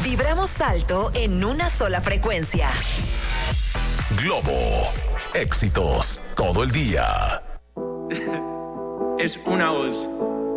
Vibramos alto en una sola frecuencia. Globo. Éxitos todo el día. Es una voz.